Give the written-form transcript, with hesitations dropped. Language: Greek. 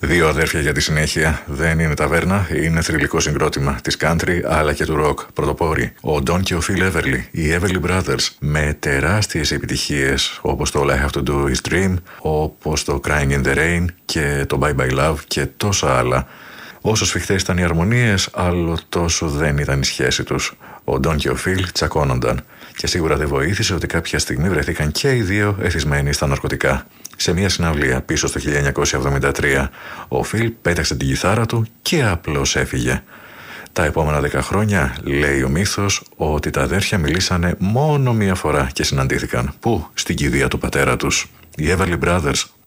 Δύο αδέρφια για τη συνέχεια. Δεν είναι ταβέρνα, είναι θρυλικό συγκρότημα της country αλλά και του rock. Πρωτοπόροι. Ο Don και ο Phil Everly, οι Everly Brothers, με τεράστιες επιτυχίες όπως το All I Have to Do Is Dream, όπως το Crying in the Rain και το Bye Bye Love και τόσα άλλα. Όσο σφιχτές ήταν οι αρμονίες, άλλο τόσο δεν ήταν η σχέση τους. Ο Don και ο Phil τσακώνονταν. Και σίγουρα δεν βοήθησε ότι κάποια στιγμή βρεθήκαν και οι δύο εθισμένοι στα ναρκωτικά. Σε μια συναυλία πίσω στο 1973, ο Phil πέταξε την κιθάρα του και απλώς έφυγε. Τα επόμενα 10 χρόνια λέει ο μύθος ότι τα αδέρφια μιλήσανε μόνο μία φορά και συναντήθηκαν. Πού? Στην κηδεία του πατέρα τους. Οι Everly Brothers